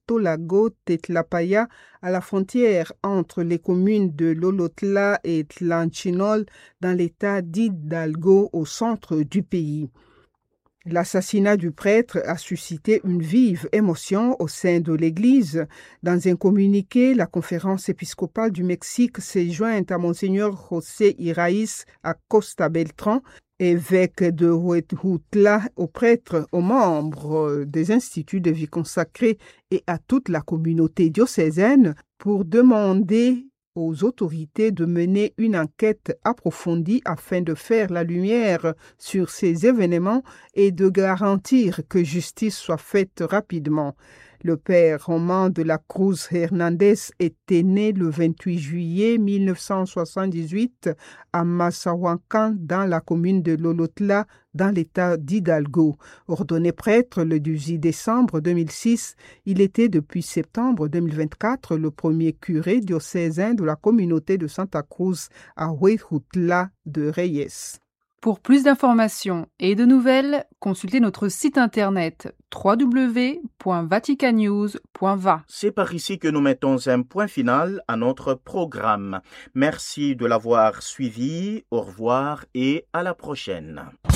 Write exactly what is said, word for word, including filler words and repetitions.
Hautolago Tetlapaya, à la frontière entre les communes de Lolotla et Tlanchinol, dans l'état d'Hidalgo, au centre du pays. L'assassinat du prêtre a suscité une vive émotion au sein de l'Église. Dans un communiqué, la Conférence épiscopale du Mexique s'est jointe à Monseigneur José Iraíz Acosta Beltrán, évêque de Huejutla, aux prêtres, aux membres des instituts de vie consacrée et à toute la communauté diocésaine pour demander aux autorités de mener une enquête approfondie afin de faire la lumière sur ces événements et de garantir que justice soit faite rapidement. Le père Roman de la Cruz Hernandez était né le vingt-huit juillet mille neuf cent soixante-dix-huit à Mazahuancan, dans la commune de Lolotla, dans l'état d'Hidalgo. Ordonné prêtre le dix-huit décembre deux mille six, il était depuis septembre deux mille vingt-quatre le premier curé diocésain de la communauté de Santa Cruz à Huejutla de Reyes. Pour plus d'informations et de nouvelles, consultez notre site internet w w w point vatican news point v a. C'est par ici que nous mettons un point final à notre programme. Merci de l'avoir suivi, au revoir et à la prochaine.